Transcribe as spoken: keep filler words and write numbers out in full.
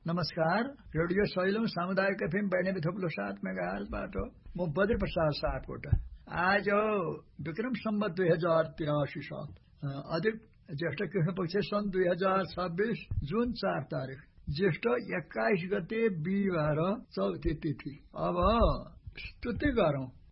नमस्कार, radio slam सामुदायिक FM बैनबे थप्लो सात मेगाहर्जबाट म बद्र प्रसाद सापकोट। आज विक्रम सम्वत दुई हजार तिरासी साल अधिक ज्येष्ठ कृष्ण पक्ष सन् दुई हजार छब्बीस जुन चार तारिक ज्येष्ठ एक्काइस गते बिहिबार चौथी तिथि। अब स्तुति गरौं